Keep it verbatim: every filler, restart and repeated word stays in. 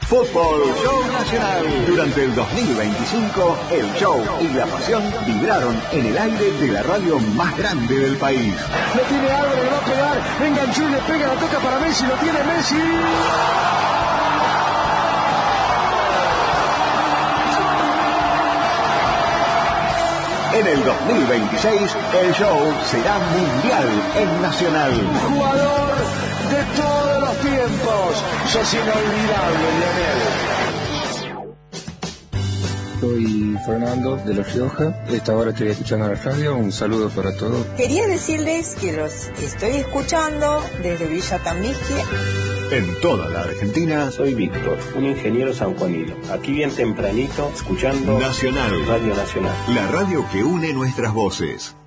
Fútbol Show Nacional. Durante el dos mil veinticinco, el show y la pasión vibraron en el aire de la radio más grande del país. Lo tiene Álvarez, le va a pegar, enganchó y le pega, la toca para Messi, lo tiene Messi. En el dos mil veintiséis, el show será mundial en Nacional. Jugador de todos los tiempos, sos inolvidable, Lionel. Soy Fernando de La Rioja, esta hora estoy escuchando la radio, un saludo para todos. Quería decirles que los estoy escuchando desde Villa Tambisquia. En toda la Argentina. Soy Víctor, un ingeniero sanjuanino, aquí bien tempranito, escuchando Nacional, Radio Nacional. La radio que une nuestras voces.